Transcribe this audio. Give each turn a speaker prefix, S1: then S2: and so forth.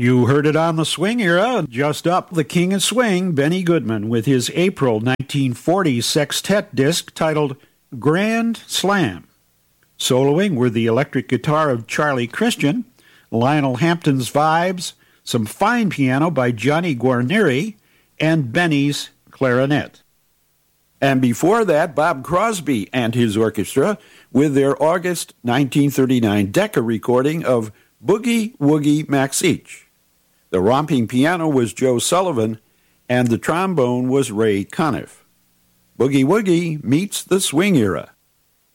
S1: You heard it on the swing era. Just up, the king of swing, Benny Goodman, with his April 1940 sextet disc titled Grand Slam. Soloing were the electric guitar of Charlie Christian, Lionel Hampton's vibes, some fine piano by Johnny Guarnieri, and Benny's clarinet. And before that, Bob Crosby and his orchestra with their August 1939 Decca recording of Boogie Woogie Maxich. The romping piano was Joe Sullivan, and the trombone was Ray Conniff. Boogie Woogie meets the swing era.